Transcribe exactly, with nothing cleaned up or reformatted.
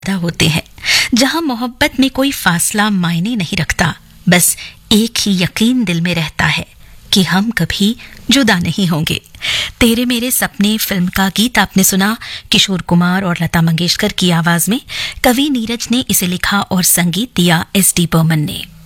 होते हैं, जहां मोहब्बत में कोई फासला मायने नहीं रखता, बस एक ही यकीन दिल में रहता है कि हम कभी जुदा नहीं होंगे। तेरे मेरे सपने फिल्म का गीत आपने सुना किशोर कुमार और लता मंगेशकर की आवाज में। कवि नीरज ने इसे लिखा और संगीत दिया एस डी बर्मन ने।